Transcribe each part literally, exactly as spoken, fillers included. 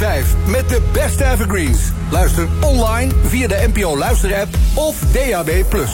vijf met de beste evergreens. Luister online via de N P O luisterapp of D A B plus.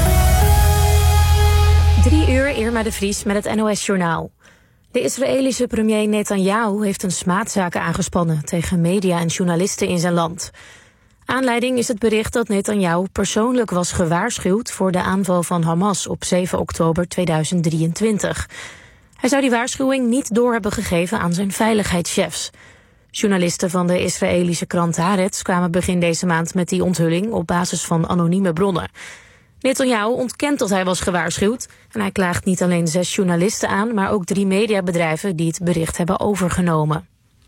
Drie uur, Irma de Vries met het N O S-journaal. De Israëlische premier Netanyahu heeft een smaadzaak aangespannen tegen media en journalisten in zijn land. Aanleiding is het bericht dat Netanyahu persoonlijk was gewaarschuwd voor de aanval van Hamas op zeven oktober tweeduizend drieëntwintig. Hij zou die waarschuwing niet door hebben gegeven aan zijn veiligheidschefs. Journalisten van de Israëlische krant Haaretz kwamen begin deze maand met die onthulling op basis van anonieme bronnen. Netanyahu ontkent dat hij was gewaarschuwd en hij klaagt niet alleen zes journalisten aan, maar ook drie mediabedrijven die het bericht hebben overgenomen.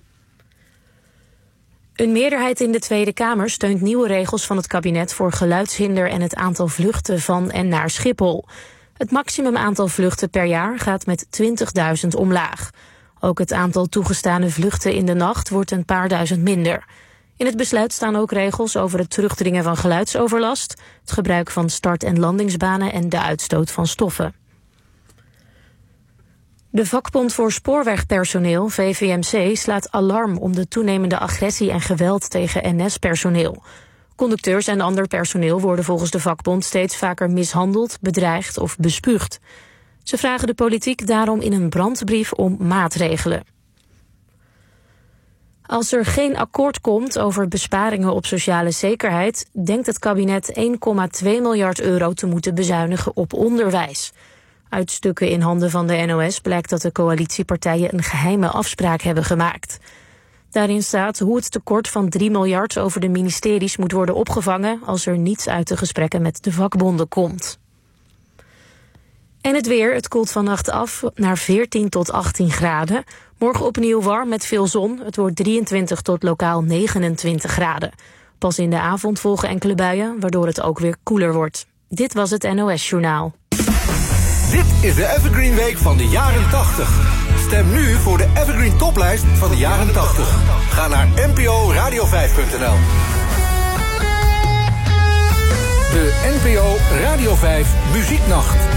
Een meerderheid in de Tweede Kamer steunt nieuwe regels van het kabinet voor geluidshinder en het aantal vluchten van en naar Schiphol. Het maximum aantal vluchten per jaar gaat met twintigduizend omlaag. Ook het aantal toegestane vluchten in de nacht wordt een paar duizend minder. In het besluit staan ook regels over het terugdringen van geluidsoverlast, het gebruik van start- en landingsbanen en de uitstoot van stoffen. De vakbond voor spoorwegpersoneel, V V M C, slaat alarm om de toenemende agressie en geweld tegen N S-personeel. Conducteurs en ander personeel worden volgens de vakbond steeds vaker mishandeld, bedreigd of bespuugd. Ze vragen de politiek daarom in een brandbrief om maatregelen. Als er geen akkoord komt over besparingen op sociale zekerheid, denkt het kabinet één komma twee miljard euro te moeten bezuinigen op onderwijs. Uit stukken in handen van de N O S blijkt dat de coalitiepartijen een geheime afspraak hebben gemaakt. Daarin staat hoe het tekort van drie miljard over de ministeries moet worden opgevangen als er niets uit de gesprekken met de vakbonden komt. En het weer, het koelt vannacht af naar veertien tot achttien graden. Morgen opnieuw warm met veel zon. Het wordt drieëntwintig tot lokaal negenentwintig graden. Pas in de avond volgen enkele buien, waardoor het ook weer koeler wordt. Dit was het N O S-journaal. Dit is de Evergreen Week van de jaren tachtig. Stem nu voor de Evergreen toplijst van de jaren tachtig. Ga naar N P O radio vijf punt n l. De N P O Radio vijf Muzieknacht.